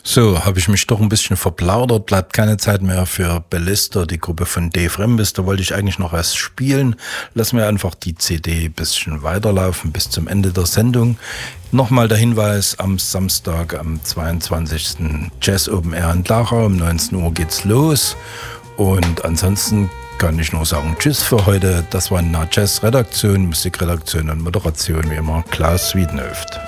So, habe ich mich doch ein bisschen verplaudert, bleibt keine Zeit mehr für Ballista, die Gruppe von Dave Rembis. Da wollte ich eigentlich noch erst spielen. Lassen wir einfach die CD ein bisschen weiterlaufen bis zum Ende der Sendung. Nochmal der Hinweis, am Samstag, am 22. Jazz Open Air in Dachau, um 19 Uhr geht's los. Und ansonsten kann ich nur sagen, tschüss für heute. Das war eine Jazz-Redaktion, Musikredaktion und Moderation, wie immer, Klaus Wiedenhöft.